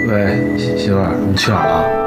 喂，媳妇儿，你去哪儿了？